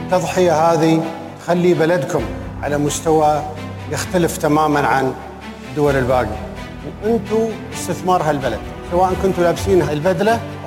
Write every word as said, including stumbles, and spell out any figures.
التضحية هذه تخلي بلدكم على مستوى يختلف تماماً عن الدول الباقية، وأنتم استثمار هالبلد، سواء كنتوا لابسين البدلة